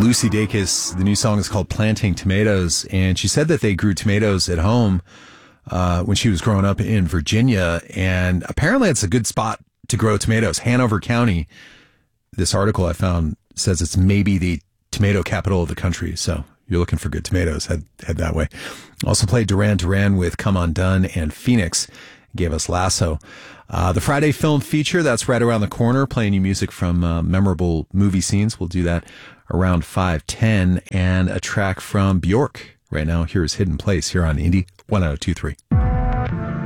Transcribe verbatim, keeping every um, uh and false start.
Lucy Dacus. The new song is called Planting Tomatoes, and she said that they grew tomatoes at home uh, when she was growing up in Virginia, and apparently it's a good spot to grow tomatoes. Hanover County, this article I found says it's maybe the tomato capital of the country, so you're looking for good tomatoes, head, head that way. Also played Duran Duran with Come Undone, and Phoenix gave us Lasso. Uh, the Friday film feature, that's right around the corner, playing you music from uh, memorable movie scenes. We'll do that around five ten, and a track from Bjork right now. Here's Hidden Place here on Indie one oh two three.